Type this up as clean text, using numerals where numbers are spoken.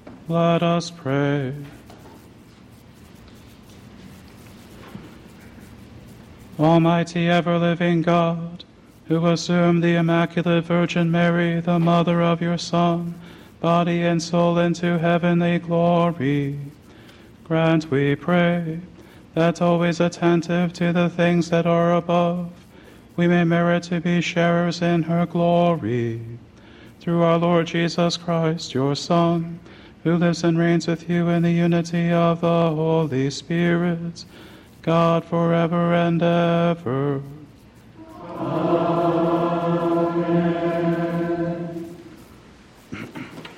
Let us pray. Almighty ever-living God, who assumed the Immaculate Virgin Mary, the mother of your Son, body and soul into heavenly glory, grant, we pray, that always attentive to the things that are above, we may merit to be sharers in her glory. Through our Lord Jesus Christ, your Son, who lives and reigns with you in the unity of the Holy Spirit, God forever and ever. Amen.